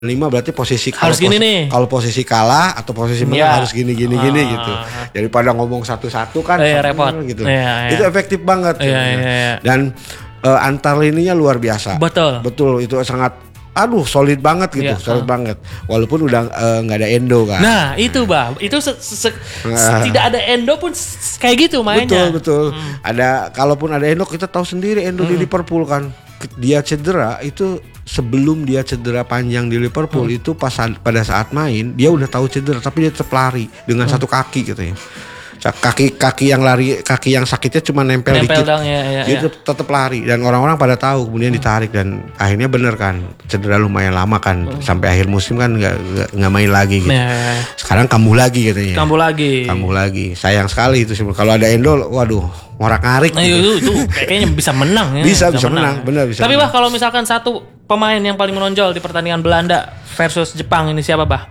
5 berarti posisi harus gini nih. Kalau posisi kalah atau posisi menang harus gini gitu. Daripada ngomong satu-satu kan repot gitu. Itu efektif banget. Dan antar lininya luar biasa. Betul itu sangat solid banget gitu, solid banget. Walaupun udah nggak ada Endo kan. Nah itu itu tidak ada Endo pun kayak gitu mainnya. Betul. Ada kalaupun ada Endo kita tahu sendiri Endo di Liverpool kan. Dia cedera itu sebelum dia cedera panjang di Liverpool itu pada saat main dia udah tahu cedera tapi dia tetap lari dengan satu kaki gitu ya. Kaki yang sakitnya cuma nempel dikit. Dia tetap lari dan orang-orang pada tahu kemudian ditarik dan akhirnya bener kan cedera lumayan lama kan sampai akhir musim kan nggak main lagi gitu. Sekarang kambuh lagi katanya. Kambuh lagi. Sayang sekali itu kalau ada Endo waduh ngorak-ngarik. Itu kayaknya bisa menang ya. Bisa menang. Benar bisa. Tapi Bah kalau misalkan satu pemain yang paling menonjol di pertandingan Belanda versus Jepang ini siapa Bah?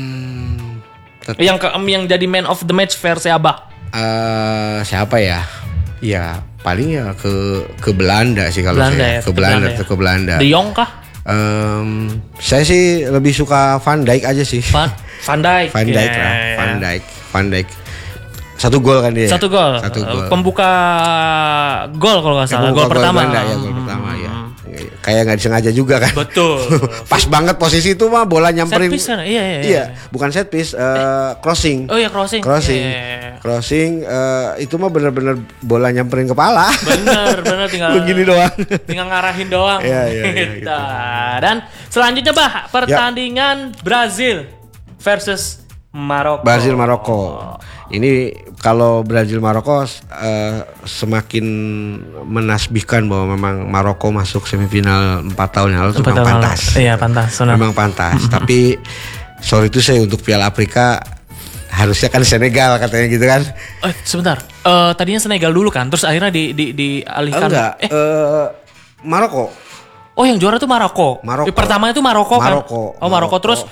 Yang jadi man of the match versi Abah. Siapa ya? Ya paling ya ke Belanda sih kalau saya. Ke Belanda. De Jong kah? Saya sih lebih suka Van Dijk aja sih. Van Dijk. Van Dijk. Satu gol kan dia. Satu gol. Pembuka gol kalau nggak salah. Gol pertama. Gol pertama ya. Kayak nggak disengaja juga kan. Betul. Pas banget posisi itu mah bola nyamperin. Set piece kan? Iya. Bukan set piece, crossing. Oh iya crossing. Crossing itu mah benar-benar bola nyamperin kepala. Bener tinggal begini doang. Tinggal ngarahin doang. Iya. Gitu. Dan selanjutnya Bah pertandingan Brazil versus Maroko. Ini kalau Brazil Maroko semakin menasbihkan bahwa memang Maroko masuk semifinal 4 tahun yang lalu itu memang pantas. Iya pantas. Memang pantas. Tapi sorry itu saya untuk Piala Afrika harusnya kan Senegal katanya gitu kan. Sebentar. Tadinya Senegal dulu kan, terus akhirnya dialihkan. Enggak. Maroko. Oh yang juara tuh Maroko. Pertama itu Maroko kan. Maroko terus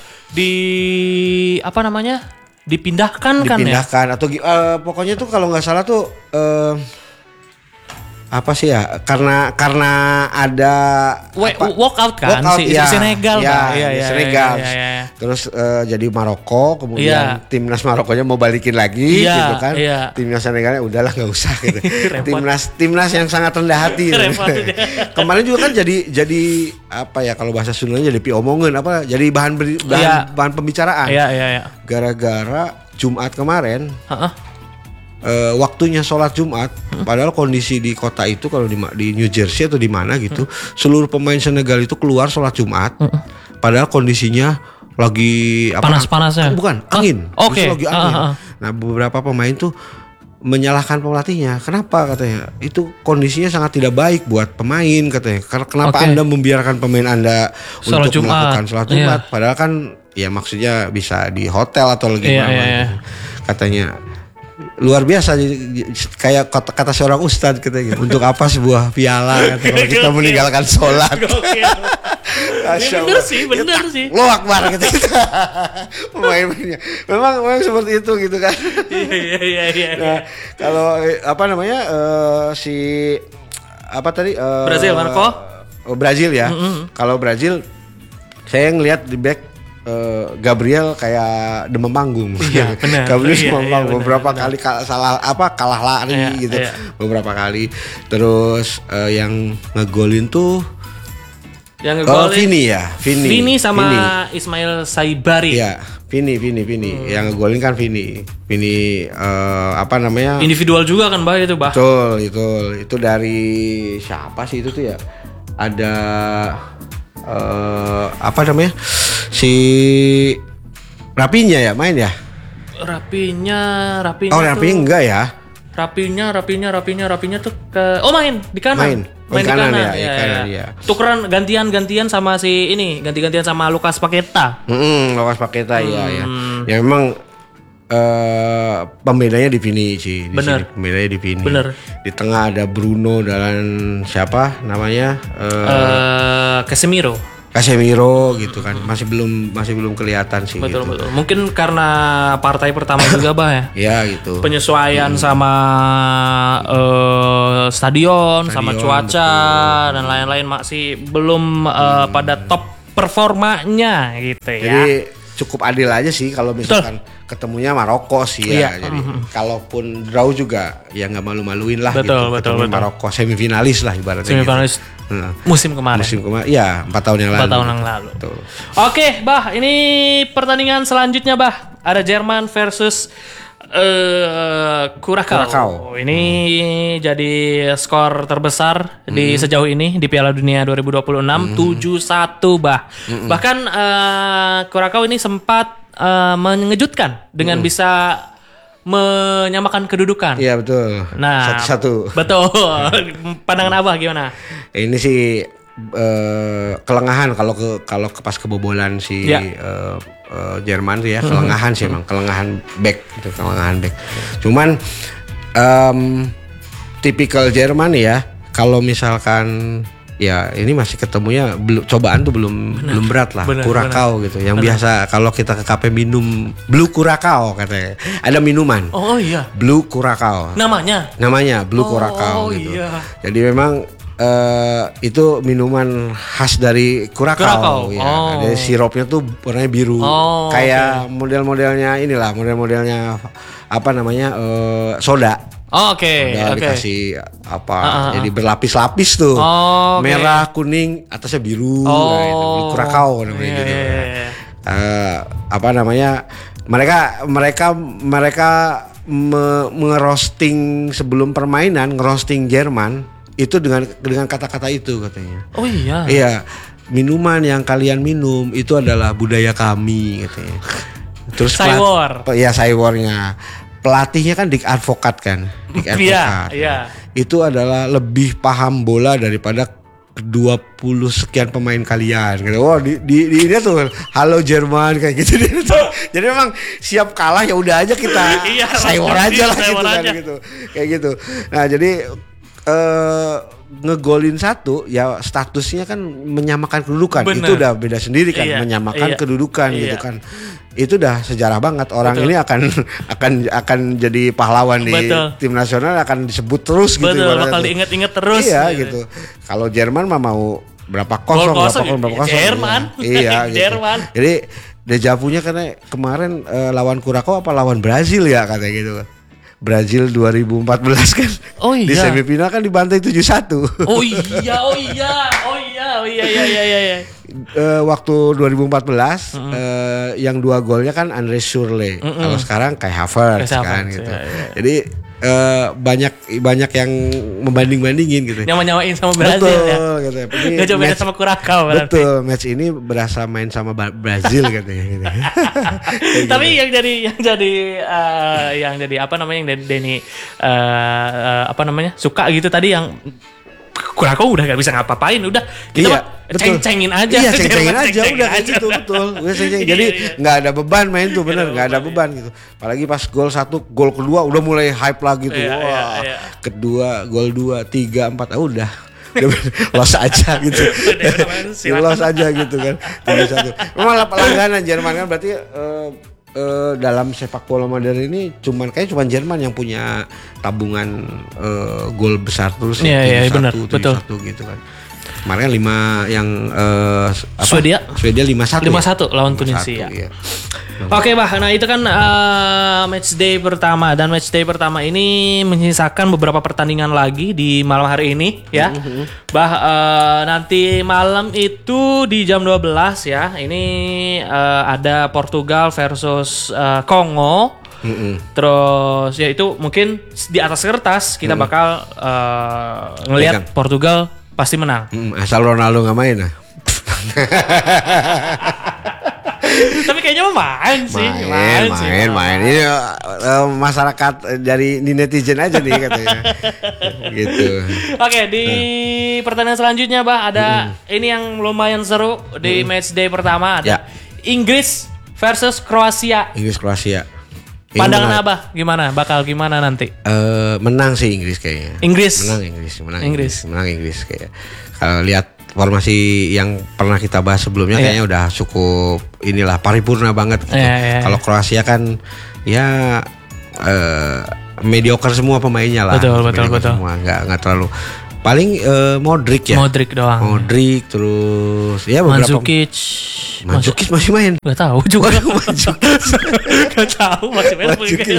dipindahkan kan ya? Atau pokoknya tuh kalau nggak salah tuh apa sih ya? Karena ada walkout kan si Senegal kan? Senegal. Terus jadi Maroko, kemudian timnas Marokonya mau balikin lagi gitu kan? Timnas Senegalnya udahlah nggak usah gitu. timnas yang sangat rendah hati. Gitu. Kemarin juga kan jadi apa ya kalau bahasa Sundanya jadi piomongan apa? Jadi bahan pembicaraan. Gara-gara Jumat kemarin. Waktunya sholat Jumat, padahal kondisi di kota itu kalau di New Jersey atau di mana gitu, seluruh pemain Senegal itu keluar sholat Jumat, padahal kondisinya lagi panas-panasnya, bukan angin, lagi angin. Nah beberapa pemain tuh menyalahkan pelatihnya, kenapa katanya? Itu kondisinya sangat tidak baik buat pemain katanya. Kenapa Anda membiarkan pemain Anda untuk melakukan sholat Jumat? Padahal kan ya maksudnya bisa di hotel atau lagi mana katanya. Luar biasa kayak kata seorang ustadz katanya untuk apa sebuah piala kalau kita meninggalkan sholat. Bener sih. Allahu Akbar gitu. Pemain-pemainnya memang seperti itu gitu kan. Iya. Nah, kalau Brazil Maroko. Brazil ya. Kalau Brazil saya ngelihat di back Gabriel kayak demam panggung. Iya, benar. Gabriel demam panggung beberapa kali kalah lari gitu. Beberapa kali. Terus yang ngegolin tuh Vini sama Ismail Saibari. Iya, Vini. Yang ngegolin kan Vini. Individual juga kan Bah itu Bah. Betul. Itu dari siapa sih itu tuh ya? Ada si Rapinya ya main ya? Rapinya. Oh Rapinya enggak ya? Rapinya tuh main di kanan. Main di kanan ya. Tukeran gantian sama si ini, ganti-gantian sama Lucas Paqueta. Lucas Paqueta ya. Ya memang pembedanya di Vini sih. Pembedanya di Vini. Bener. Di tengah ada Bruno dan siapa namanya? Casemiro gitu kan. Masih belum kelihatan sih. Betul. Mungkin karena partai pertama juga Bah ya. Ya gitu. Penyesuaian sama stadion sama cuaca betul. Dan lain-lain masih belum pada top performanya gitu ya. Jadi cukup adil aja sih kalau misalkan ketemunya Maroko sih ya. Jadi kalaupun draw juga ya nggak malu-maluin lah betul, gitu. Betul. Maroko semifinalis lah ibaratnya. Semifinalis gitu. musim kemarin. Ya 4 tahun yang lalu. 4 tahun yang lalu. Betul. Oke, Bah, ini pertandingan selanjutnya, Bah. Ada Jerman versus Curacao. Ini jadi skor terbesar di sejauh ini di Piala Dunia 2026 7-1, Bah. Bahkan Curacao ini sempat mengejutkan dengan bisa menyamakan kedudukan. Iya betul. Nah, 1-1. Betul. Pandangan Abah gimana? Ini sih kelengahan kalau pas kebobolan si Jerman tuh ya, kelengahan sih emang, kelengahan back. Cuman tipikal Jerman ya, kalau misalkan ya ini masih ketemunya cobaan tuh belum berat lah. Curacao gitu. Yang biasa kalau kita ke kafe minum Blue Curacao katanya. Ada minuman. Oh iya. Blue Curacao. Namanya Blue Curacao gitu. Iya. Jadi memang itu minuman khas dari Curacao ya. Ada sirupnya tuh warnanya biru. Kayak model-modelnya inilah, model-modelnya apa namanya? Soda. Oke. Dikasih apa? Jadi berlapis-lapis tuh. Merah, kuning, atasnya biru. Gitu. Curacao namanya gitu. Apa namanya? Mereka ngerosting sebelum permainan, ngerosting Jerman itu dengan kata-kata itu katanya. Oh iya. Iya, minuman yang kalian minum itu adalah budaya kami katanya. Terus Saywar-nya. Pelatihnya kan Dick Advocaat kan. Iya. Itu adalah lebih paham bola daripada 20 sekian pemain kalian gitu. Wah, di ini tuh halo Jerman kayak gitu. Jadi memang siap kalah ya udah aja kita Saywar aja lah gitu kan gitu. Kayak gitu. Nah, jadi ngegolin 1 ya statusnya kan menyamakan kedudukan. Bener. Itu udah beda sendiri kan, menyamakan kedudukan gitu kan. Itu udah sejarah banget. Orang ini akan jadi pahlawan di tim nasional, akan disebut terus gitu. Bakal diingat-ingat terus. Iya gitu. Kalau Jerman mah mau berapa kosong. Jerman. Iya gitu. Jerman. Jadi dejavunya karena kemarin lawan Curacao apa lawan Brazil ya katanya gitu. Brazil 2014 kan. Oh iya. Di semifinal kan dibantai 7-1. Oh iya. Waktu 2014 yang 2 golnya kan André Schürrle. Kalau sekarang Kai Havertz kan gitu. Jadi banyak yang membanding-bandingin gitu. Nyamain sama Brazil. Betul, gitu. Gak coba beda sama Curacao. Betul, match ini berasa main sama Brazil katanya gitu. Tapi yang jadi apa namanya, yang Denny apa namanya, suka gitu tadi, yang Curacao udah gak bisa ngapa-ngapain, udah kita ceng-cengin aja. Iya, ceng-cengin aja udah kayak gitu, betul. Jadi nggak ada beban main tuh, bener nggak ada beban gitu. Apalagi pas gol 1, gol kedua udah mulai hype lagi tuh. Wah, kedua, gol 2, 3, 4 udah los aja gitu. Los aja gitu kan. 3-1. Memang langganan Jerman kan, berarti dalam sepak bola modern ini cuman Jerman yang punya tabungan gol besar terus. Iya, benar, betul gitu kan. Kemarin 5 yang Swedia 5-1 lawan Tunisia. Iya. Oke, Bah. Nah, itu kan match day pertama, dan match day pertama ini menyisakan beberapa pertandingan lagi di malam hari ini ya. Bah, nanti malam itu di jam 12 ya. Ini ada Portugal versus Kongo. Terus ya itu mungkin di atas kertas kita bakal ngelihat Portugal pasti menang. Asal Ronaldo nggak main lah. Tapi kayaknya main sih. Main. Ini masyarakat dari netizen aja nih katanya. Gitu. Oke, di pertandingan selanjutnya, Bah, ada ini yang lumayan seru di match day pertama, ada Inggris versus Kroasia. Pandangan Abah gimana? Bakal gimana nanti? Menang sih Inggris kayaknya. Menang Inggris kayak. Kalau lihat formasi yang pernah kita bahas sebelumnya kayaknya udah cukup inilah paripurna banget gitu. Kalau Kroasia kan ya mediocre semua pemainnya lah. Betul. Semua enggak terlalu Paling Modric ya. Modric doang. Modric terus ya beberapa. Mandzukic masih main. Gak tahu juga. Mandzukic. Gak tahu masih main.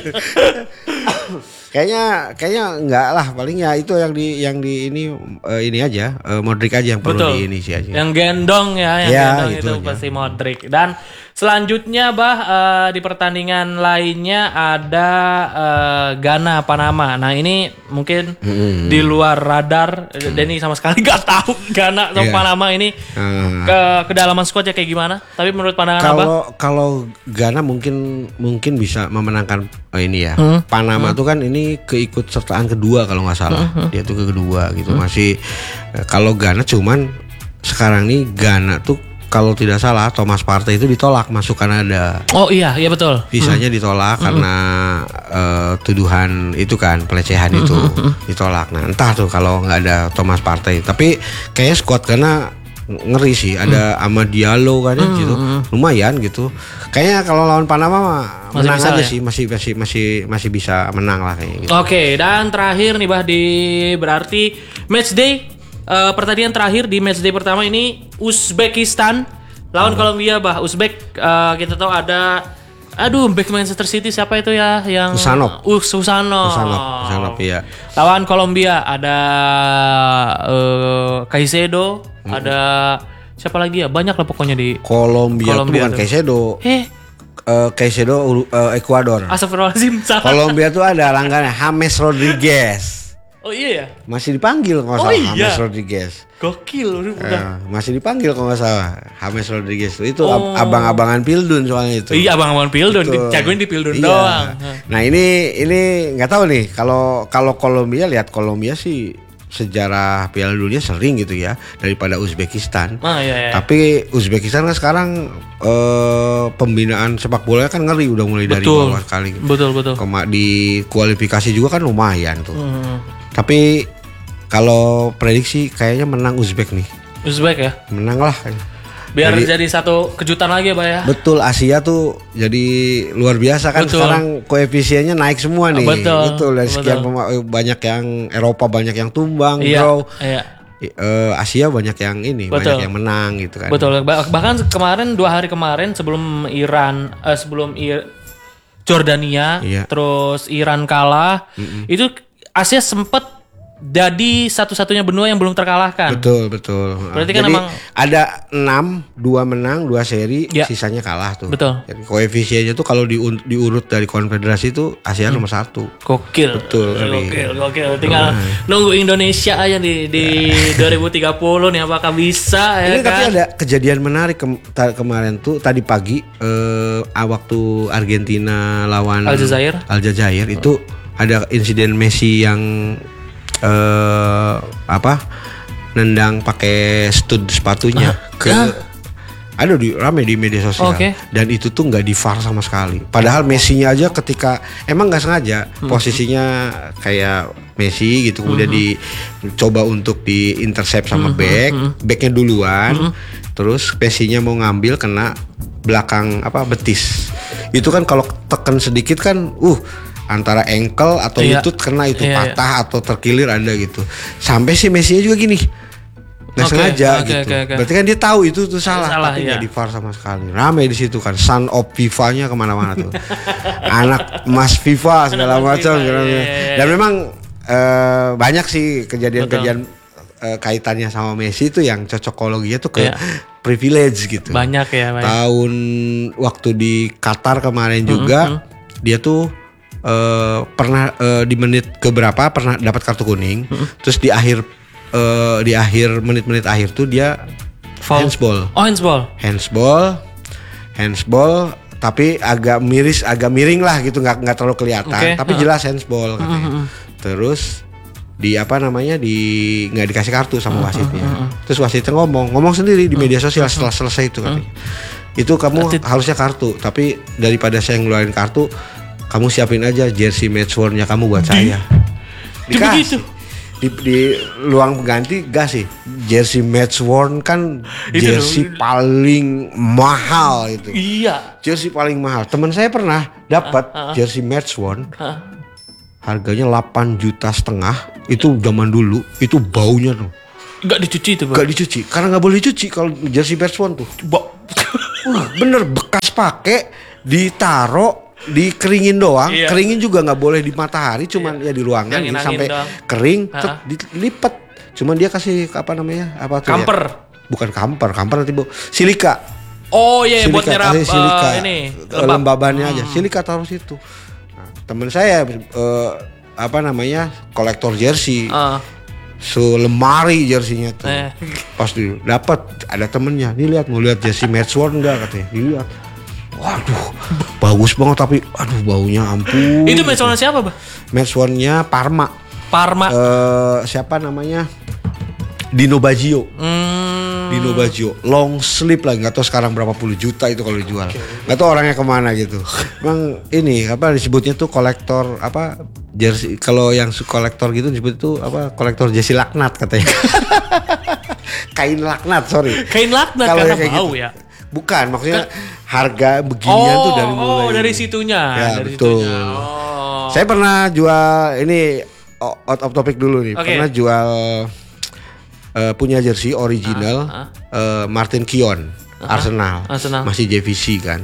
Kayaknya enggak lah, paling ya itu yang di ini aja Modric aja yang perlu di ini sih aja. Yang gendong ya, gendong itu aja. Pasti Modric. Dan selanjutnya di pertandingan lainnya ada Ghana Panama. Nah ini mungkin di luar radar, Denny sama sekali gak tahu Ghana sama Panama ini kedalaman skuadnya kayak gimana. Tapi menurut pandangan Abah? Kalau Ghana mungkin bisa memenangkan ini ya. Panama tuh kan ini keikutsertaan kedua kalau nggak salah. Dia tuh kedua gitu. Masih kalau Ghana cuman sekarang nih Ghana tuh kalau tidak salah Thomas Partey itu ditolak masuk Kanada. Oh iya betul. Visanya ditolak karena tuduhan itu kan pelecehan itu ditolak. Nah entah tuh kalau nggak ada Thomas Partey. Tapi kayaknya skuad Ghana ngeri sih, ada Amad Diallo kan gitu, lumayan gitu. Kayaknya kalau lawan Panama mah menang aja sih, masih bisa menang lah kayak gitu. Oke, dan terakhir nih berarti match day pertandingan terakhir di match day pertama ini Uzbekistan lawan Kolombia Uzbek kita tahu ada back Manchester City siapa itu ya yang Susanov ya. Lawan Kolombia ada Caicedo, ada siapa lagi ya? Banyak lah pokoknya di Kolombia bukan Caicedo. Caicedo Ekuador. Astagfirullahaladzim. Kolombia tuh ada langganan James Rodriguez. Oh iya ya? Masih dipanggil kalau nggak salah James Rodriguez. Gokil masih dipanggil kalau nggak salah James Rodriguez itu abang-abangan Pildun soalnya itu. Iya abang-abangan Pildun, jagoin di Pildun doang. Nah ini nggak tahu nih kalau Kolombia, lihat Kolombia sih sejarah Piala Dunia sering gitu ya daripada Uzbekistan. Iya. Tapi Uzbekistan kan sekarang pembinaan sepak bola kan ngeri, udah mulai dari bawah sekali. Betul. Di kualifikasi juga kan lumayan tuh. Tapi kalau prediksi kayaknya menang Uzbek nih. Uzbek ya? Menang lah. Biar jadi satu kejutan lagi ya. Betul, Asia tuh jadi luar biasa kan. Sekarang koefisiennya naik semua nih. Betul. Dari sekian banyak yang Eropa banyak yang tumbang, draw. Iya. Asia banyak yang banyak yang menang gitu kan. Betul. Bahkan kemarin 2 hari kemarin sebelum Jordania, terus Iran kalah, itu Asia sempat jadi satu-satunya benua yang belum terkalahkan. Betul. Berarti kan jadi emang ada 6, 2 menang, 2 seri, sisanya kalah tuh. Betul. Jadi koefisiennya tuh kalau diurut dari konfederasi itu Asia nomor 1. Gokil. Betul. Gokil. Tinggal nunggu Indonesia aja di 2030 nih apakah bisa ya. Ini kan? Tapi ada kejadian menarik kemarin tuh tadi pagi waktu Argentina lawan Aljazair itu ada insiden Messi yang nendang pakai stud sepatunya rame di media sosial. Dan itu tuh nggak di VAR sama sekali. Padahal Messi-nya aja ketika emang nggak sengaja posisinya kayak Messi gitu, kemudian dicoba untuk diintercept sama backnya duluan, terus Messi-nya mau ngambil kena belakang betis. Itu kan kalau tekan sedikit kan antara ankle atau lutut kena itu patah atau terkilir ada gitu. Sampai si Messi juga gini. Nggak sengaja gitu. Berarti kan dia tahu itu tuh salah tapi nggak di VAR sama sekali. Ramai di situ kan, son of FIFA-nya kemana-mana tuh. Anak emas FIFA segala macam. Dan memang banyak sih kejadian-kejadian kaitannya sama Messi itu yang cocokologinya tuh ke privilege gitu. Banyak. Tahun waktu di Qatar kemarin juga dia tuh pernah di menit keberapa pernah dapat kartu kuning, terus di akhir menit-menit akhir tuh dia handsball. Handsball tapi agak miring lah gitu, nggak terlalu kelihatan, tapi jelas handsball katanya. Terus nggak dikasih kartu sama wasitnya. Terus wasitnya ngomong sendiri di media sosial setelah selesai itu katanya. Itu kamu harusnya kartu, tapi daripada saya ngeluarin kartu, kamu siapin aja jersey matchworn-nya kamu buat saya. Dikasih. Di luang pengganti gak sih? Jersey matchworn kan jersey paling mahal itu. Iya. Jersey paling mahal. Teman saya pernah dapat jersey matchworn. Harganya 8,5 juta Itu zaman dulu itu baunya tuh. Gak dicuci tuh, Gak dicuci karena nggak boleh dicuci kalau jersey Bears One tuh. Bener bekas pakai ditaro dikeringin doang, keringin juga nggak boleh di matahari, cuman ya di ruangan ini sampai doang. Kering, dilipat. Cuman dia kasih apa namanya? Apa tuh? Kamper. Ya? Bukan kamper nanti silika. Oh iya, buat nyerap silika, ini lembabannya aja. Silika taruh situ. Nah, temen saya apa namanya? Kolektor jersey. Lemari jersinya tuh. Pas dapat ada temennya, nih lihat mau lihat jersey Match Worn enggak katanya. Dilihat. Waduh, bagus banget tapi aduh baunya ampun. Itu Match Worn siapa, Bah? Match Worn-nya Parma. Siapa namanya? Dino Baggio. Dino Baggio, long sleeve lagi, nggak tahu sekarang berapa puluh juta itu kalau dijual. Nggak tahu orangnya kemana gitu. Emang ini apa disebutnya tuh kolektor apa jersey, kalau yang kolektor gitu disebut itu apa kolektor jersey laknat katanya. Kain laknat, sorry. Kain laknat kalo karena bau gitu. Ya. Bukan, maksudnya harga beginian tuh dari mulai. Oh, dari situnya. Ya, dari betul. Situnya. Saya pernah jual ini out of topic dulu nih. Pernah jual punya jersey original Martin Keown Arsenal. Masih JVC kan.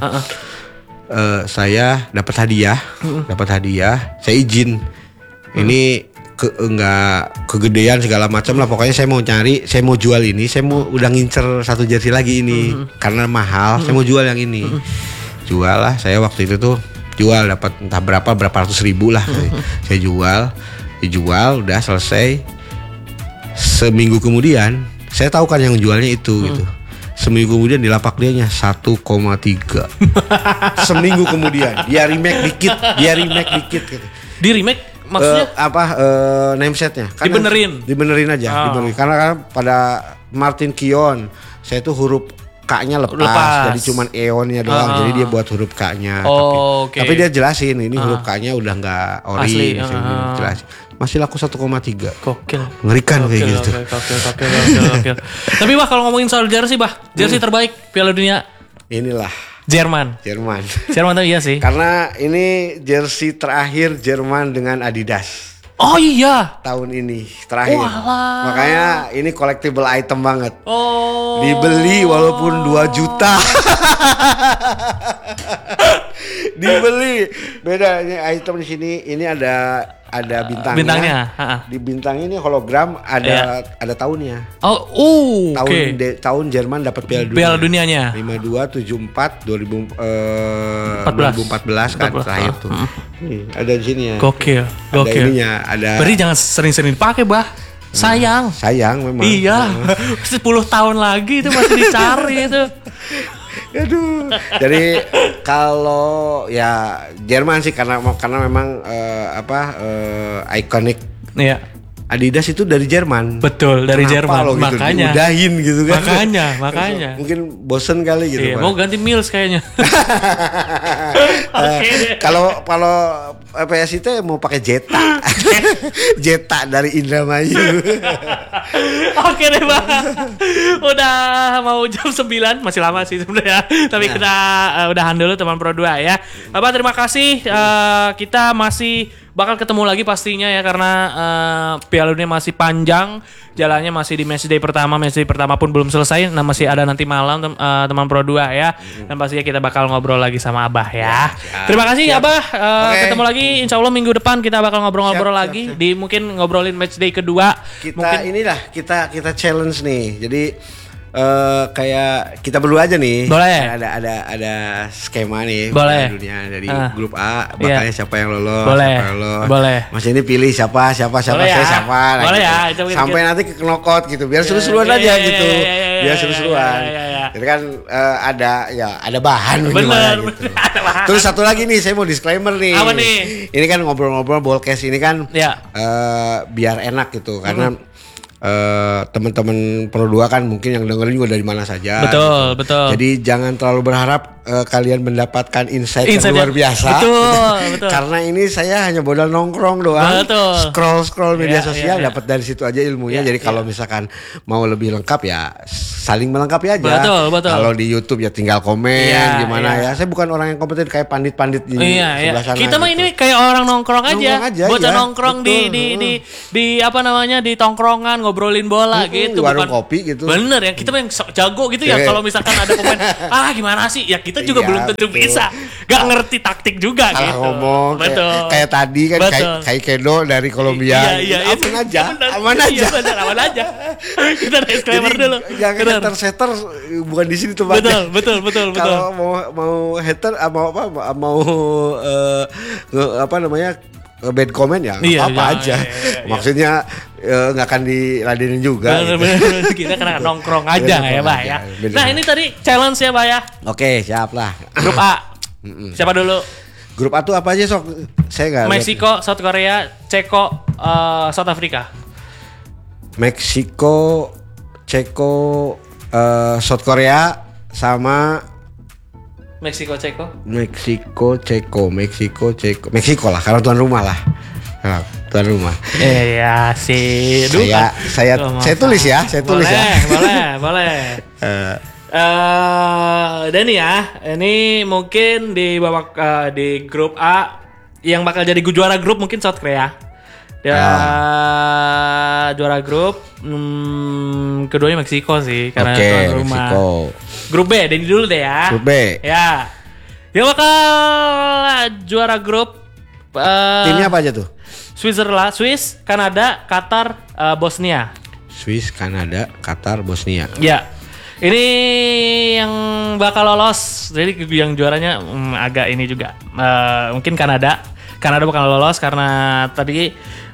Saya dapat hadiah, saya izin. Ini enggak kegedean segala macam lah, pokoknya saya mau jual ini, saya mau udah ngincer satu jersey lagi ini karena mahal, saya mau jual yang ini. Jual lah, saya waktu itu tuh jual dapat entah berapa ratus ribu lah. Saya dijual udah selesai. Seminggu kemudian saya tahu kan yang jualnya itu gitu. Seminggu kemudian di lapak dianya 1,3. Seminggu kemudian dia remake dikit gitu. Di remake maksudnya name setnya kan dibenerin aja. Karena kan pada Martin Keown saya tuh huruf K-nya lepas. Jadi cuman eonnya doang. Jadi dia buat huruf K-nya. Tapi dia jelasin ini huruf K-nya udah nggak ori. Jelasin. Masih laku 1,3. Gokil. Mengerikan kayak gitu. Gokil. Tapi Bah, kalau ngomongin soal jersey, jersey terbaik Piala Dunia inilah Jerman tuh iya sih. Karena ini jersey terakhir Jerman dengan Adidas. Oh iya. Tahun ini terakhir. Walah. Makanya ini collectible item banget. Dibeli walaupun 2 juta. Dibeli. Beda ini item di sini. Ini ada bintangnya. Di bintang ini hologram ada tahunnya. Tahun Jerman dapat Piala Dunianya. 52, 74, 2014 kan terakhir tuh. Nih, ada di sini ya. Gokil. Ada ininya, ada. Berarti jangan sering-sering dipakai, Bah. Sayang memang. Iya. 10 tahun lagi itu masih dicari itu. Aduh. Jadi kalau ya Jerman sih karena memang ikonik. Iya. Adidas itu dari Jerman. Betul, dari Jerman. Gitu, makanya diudahin gitu kan. Makanya. Mungkin bosen kali gitu. Iya, mau ganti Mills kayaknya. Kalau PS itu mau pakai Jeta. Jeta dari Indramayu. Oke deh, Bang. Udah mau jam 9, masih lama sih sebenarnya. Tapi kita udahan dulu teman Pro 2 ya. Bapak terima kasih. Kita masih bakal ketemu lagi pastinya ya, karena Piala Dunia masih panjang, jalannya masih di matchday pertama pun belum selesai, nah masih ada nanti malam teman Pro 2 ya. Dan pastinya kita bakal ngobrol lagi sama Abah ya. Terima kasih Abah. Ketemu lagi insya Allah minggu depan kita bakal ngobrol-ngobrol lagi. Di mungkin ngobrolin matchday kedua. Kita challenge nih. Jadi kayak kita berdua aja nih. Boleh. Ada skema nih. Boleh. Dunia dari grup A, makanya siapa yang lolos. Boleh. Mas ini pilih siapa, boleh saya ya. siapa. Boleh gitu. Ya. Sampai nanti ke knockout gitu. Biar seru-seruan aja gitu. Biar seru-seruan. Jadi kan ada bahan gimana gitu. Terus satu lagi nih, saya mau disclaimer nih. Apa nih? Ini kan ngobrol-ngobrol Bolkes ini kan biar enak gitu karena teman-teman Pro 2 kan mungkin yang dengerin juga dari mana saja. Betul, gitu. betul. Jadi jangan terlalu berharap kalian mendapatkan insight yang luar biasa. Betul. Karena ini saya hanya modal nongkrong doang. Betul. Scroll media sosial dapat dari situ aja ilmunya. Jadi kalau misalkan mau lebih lengkap ya saling melengkapi aja. Betul. Kalau di YouTube ya tinggal komen gimana ya. Saya bukan orang yang kompeten kayak pandit-pandit di sebelah sana. Kita mah gitu. ini kayak orang nongkrong aja. Bocah nongkrong di apa namanya di tongkrongan ngobrolin bola gitu, warung kopi gitu. Bener ya, kita mah yang jago gitu ya. Kalau misalkan ada pemain gimana sih ya, kita juga belum tentu bisa, gak ngerti taktik juga. Salah gitu. ngomong kayak tadi kan kayak Kedo dari Kolombia. Aman aja. Kita disclaimer dulu. Jangan hater bukan di sini tuh Bang. Betul. Kalau mau hater mau apa namanya bad comment ya apa aja. Maksudnya nggak akan diladenin juga. Bener. Kita kena nongkrong aja ya Pak ya. Nah ini tadi challenge ya Pak ya. Oke siap lah. Grup A. Siapa dulu? Grup A tuh apa aja sok? Saya nggak. Meksiko, South Korea, Ceko, South Africa. Meksiko, Ceko, South Korea sama Meksiko, Ceko lah karena tuan rumah lah. Tuan rumah. Iya sih. Saya tulis ya. Boleh. Dan ya, ini mungkin di babak di grup A yang bakal jadi juara grup mungkin South Korea. Juara grup keduanya Meksiko sih karena tuan rumah. Meksiko. Grup B, Denny dulu deh ya. Grup B. Ya. Yang bakal juara grup timnya apa aja tuh? Swiss, Kanada, Qatar, Bosnia. Swiss, Kanada, Qatar, Bosnia. Ya. Ini yang bakal lolos. Jadi yang juaranya agak ini juga. Mungkin Kanada bakal lolos karena tadi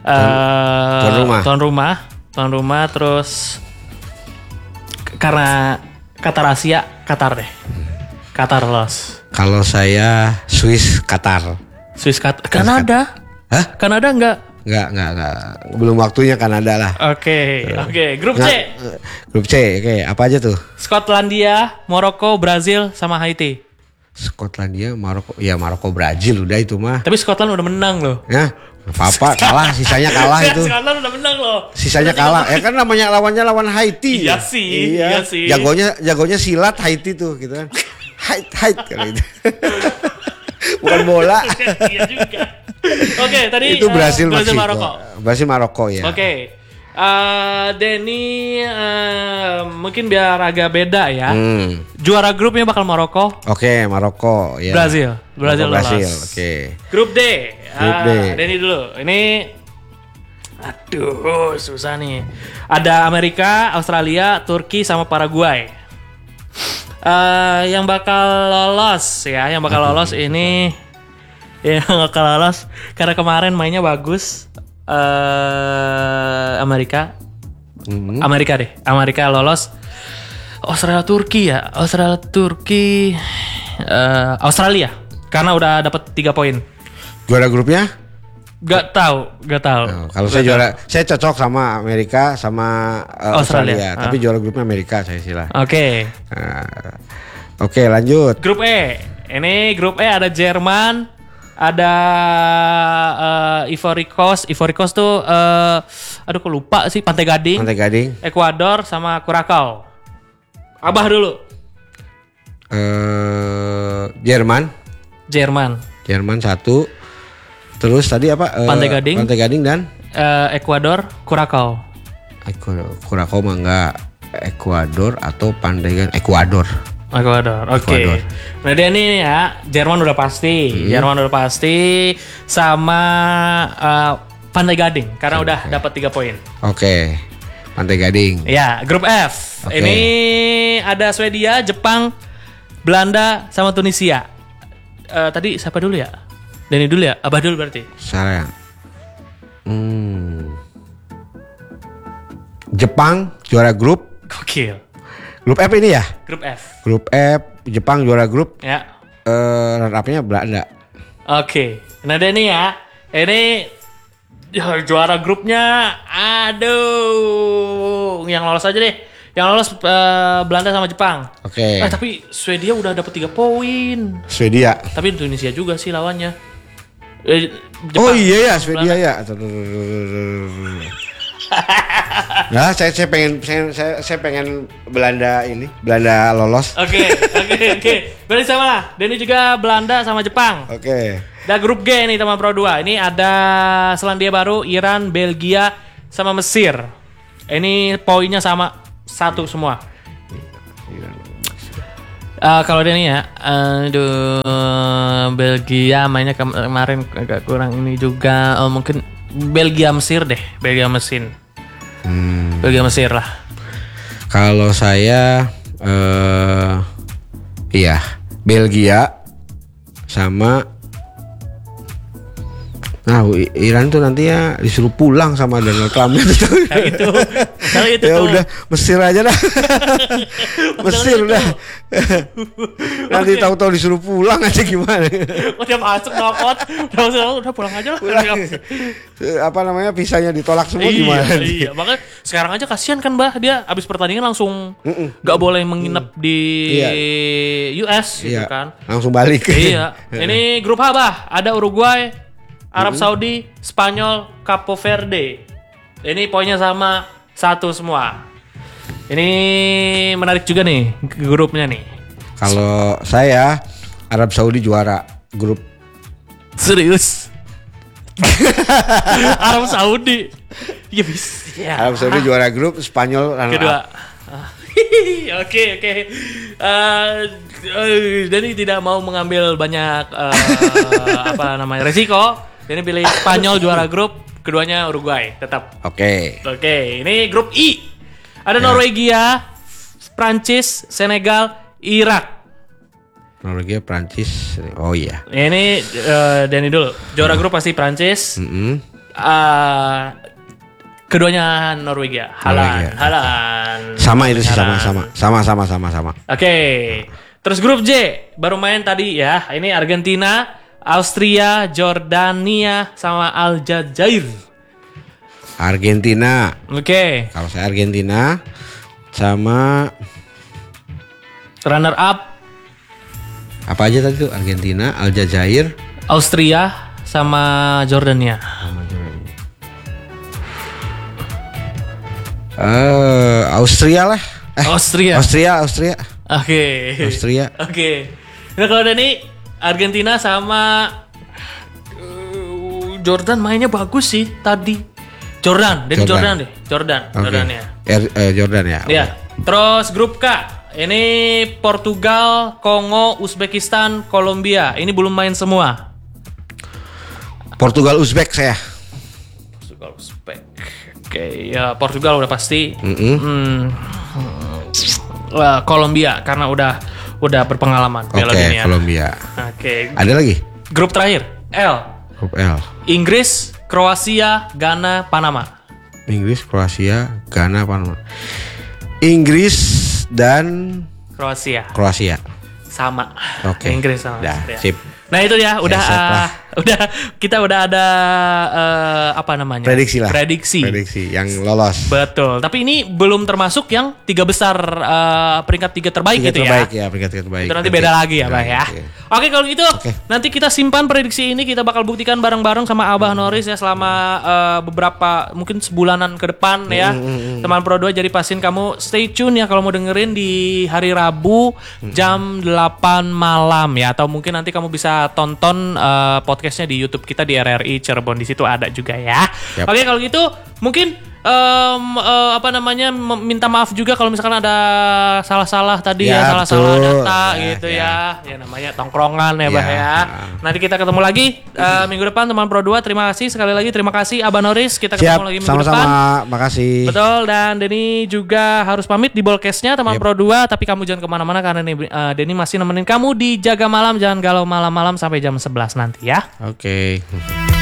tuan rumah terus karena Qatar Asia, Qatar deh. Qatar lolos. Kalau saya Swiss, Qatar. Kanada? Hah? Kanada enggak? Enggak. Belum waktunya Kanada lah. Oke. Grup C. Grup C, oke. Apa aja tuh? Skotlandia, Maroko, Brazil, sama Haiti. Skotlandia, Maroko. Ya Maroko, Brazil udah itu mah. Tapi Skotland udah menang loh. Ya, apa kalah, sisanya kalah itu. Skotland udah menang loh. Sisanya kalah. Ya kan namanya lawan Haiti. Iya sih. Jagonya silat Haiti tuh gitu kan. Hait kalau itu. Bukan bola. Iya juga. Oke, tadi itu Brazil Maroko ya. Oke. Denny mungkin biar agak beda ya. Juara grupnya bakal Maroko. Oke, Maroko ya. Brazil lolos. Oke. Grup D. Denny dulu. Ini aduh, susah nih. Ada Amerika, Australia, Turki sama Paraguay. Yang bakal lolos ini karena kemarin mainnya bagus. Amerika lolos. Australia karena udah dapat 3 poin. Juara grupnya? Gak tahu. Kalau saya cocok sama Amerika sama Australia. Tapi juara grupnya Amerika saya sila. Oke. Oke, lanjut. Grup E. Ini grup E ada Jerman, ada Ivory Coast tuh aduh kok lupa sih, Pantai Gading, Ekuador sama Curacao. Abah dulu. Jerman 1. Terus tadi apa? Pantai Gading dan Ekuador, Curacao. Curacao mah enggak. Ekuador atau Pantai Gading? Ekuador. Oke. Nah dia nih ya, Jerman udah pasti sama Pantai Gading karena udah dapat 3 poin. Oke. Pantai Gading. Ya, grup F. Okay. Ini ada Swedia, Jepang, Belanda sama Tunisia. Tadi siapa dulu ya? Denny dulu ya? Abah dulu berarti. Saya. Jepang juara grup. Gokil. Grup F ini ya? Grup F, Jepang juara grup. Ya. Runner-up-nya Belanda. Oke. Nah Denny ya, ini Ya, juara grupnya, aduh, yang lolos aja deh. Yang lolos Belanda sama Jepang. Oke. Tapi Swedia udah dapet 3 poin. Swedia. Tapi Indonesia juga sih lawannya. Jepang. Oh iya ya, Swedia ya. Nah, saya pengen Belanda lolos. Oke. Berarti sama. Denny juga Belanda sama Jepang. Oke. Ada grup G nih teman Pro 2. Ini ada Selandia Baru, Iran, Belgia sama Mesir. Ini poinnya sama 1 semua. Kalau Denny ya, Belgia mainnya kemarin agak kurang ini juga. Mungkin Belgia Mesir deh, Belgia Mesir lah. Kalau saya iya Belgia sama Iran tuh nantinya disuruh pulang sama Donald Trump gitu. Kalau itu ya tuh. Udah Mesir aja dah. Mesir udah. Nanti tahu-tahu disuruh pulang aja gimana? Udah masuk knockout, udah pulang aja lah. Apa namanya visanya ditolak semua gimana? Iya, makanya sekarang aja kasihan kan Bah, dia abis pertandingan langsung nggak boleh menginap di US gitu kan. Langsung balik. Iya. Ini grup H Bah, ada Uruguay, Arab Saudi, Spanyol, Capo Verde. Ini poinnya sama 1 semua. Ini menarik juga nih grupnya nih. Kalau saya Arab Saudi juara grup. Serius? Arab Saudi. Ya bisa. Arab Saudi juara grup, Spanyol kedua. Oke. Dani tidak mau mengambil banyak resiko. Dani pilih Spanyol juara grup, keduanya Uruguay tetap. Oke, ini grup I. Ada Norwegia, Prancis, Senegal, Irak. Norwegia, Prancis. Oh iya. Ini Dani dulu. Juara grup pasti Prancis. Keduanya Norwegia. Halan. Sama itu sih, sama. Oke. Terus grup J baru main tadi ya. Ini Argentina, Austria, Jordania sama Aljazair. Argentina. Oke. Kalau saya Argentina sama runner up apa aja tadi tuh? Argentina, Aljazair, Austria sama Jordania. Austria lah. Austria. Oke. Austria. Oke. Nah kalau Dani Argentina sama Jordan mainnya bagus sih tadi. Jordan ya. Jordan ya. Iya. Terus grup K. Ini Portugal, Kongo, Uzbekistan, Kolombia. Ini belum main semua. Portugal, Uzbek saya. Portugal, Uzbek. Oke, ya Portugal udah pasti. Kolombia karena udah berpengalaman Piala Dunia. Kolombia. Oke. Ada lagi? Grup terakhir, L. Grup L. Inggris, Kroasia, Ghana, Panama. Inggris, Kroasia, Ghana, Panama. Inggris dan Kroasia. Sama. Oke. Inggris sama. Sip. Nah itu ya, kita udah ada prediksi yang lolos. Betul. Tapi ini belum termasuk yang 3 besar peringkat 3 terbaik gitu ya. Peringkat 3 terbaik. Itu nanti beda lagi ya, Bah ya. Oke, kalau gitu nanti kita simpan prediksi ini, kita bakal buktikan bareng-bareng sama Abah Norris ya selama beberapa mungkin sebulanan ke depan ya. Teman Pro 2, jadi pastiin kamu stay tune ya kalau mau dengerin di hari Rabu jam 8 malam ya, atau mungkin nanti kamu bisa tonton podcastnya di YouTube kita di RRI Cirebon, di situ ada juga ya. Yep. Oke, kalau gitu mungkin minta maaf juga kalau misalkan ada salah-salah tadi salah data gitu ya. Ya namanya tongkrongan ya, Bah ya. Nanti kita ketemu lagi minggu depan teman Pro 2. Terima kasih sekali lagi, terima kasih Abah Norris. Kita ketemu lagi minggu depan. Sama-sama, makasih. Betul, dan Denny juga harus pamit di Bolkesnya teman Pro 2, tapi kamu jangan kemana-mana karena Denny masih nemenin kamu di Jaga Malam. Jangan galau malam-malam sampai jam 11 nanti ya. Oke.